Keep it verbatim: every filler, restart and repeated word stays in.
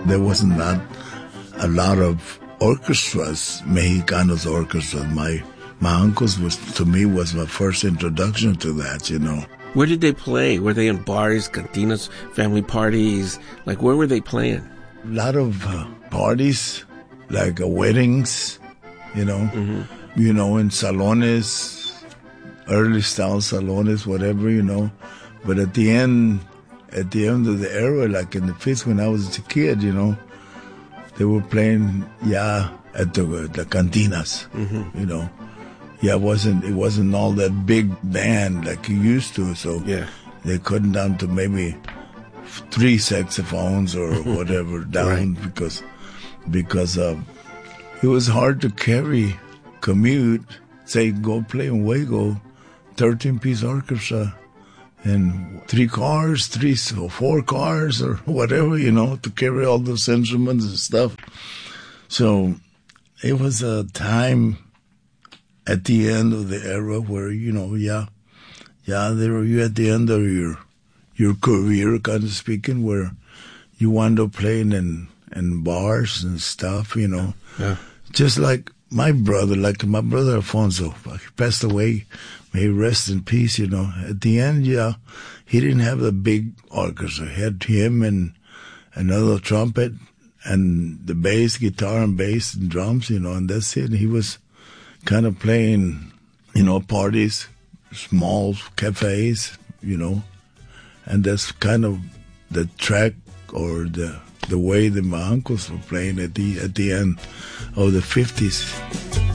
there wasn't not a lot of orchestras, Mexicanos orchestras. My my uncle's was, to me, was my first introduction to that, you know. Where did they play? Were they in bars, cantinas, family parties? Like, where were they playing? A lot of uh, parties, like uh, weddings, you know, mm-hmm. you know, in salones, early style salones, whatever, you know. But at the end, at the end of the era, like in the fifties when I was a kid, you know, they were playing, yeah, at the the cantinas, mm-hmm. you know. Yeah, it wasn't it wasn't all that big band like you used to, so yeah. they cut down to maybe three saxophones or whatever down right. because because uh, it was hard to carry, commute, say go play in Waco, thirteen-piece orchestra, and three cars, three or four cars or whatever, you know, to carry all those instruments and stuff. So it was a time at the end of the era where, you know, yeah, yeah, there were you at the end of your your career, kind of speaking, where you wound up playing in, in bars and stuff, you know. Yeah. Just like my brother, like my brother Alfonso, he passed away, may he rest in peace, you know. At the end, yeah, he didn't have a big orchestra. He had him and another trumpet and the bass, guitar and bass and drums, you know, and that's it. He was kind of playing, you know, parties, small cafes, you know, and that's kind of the track or the the way that my uncles were playing at the at the end of the fifties.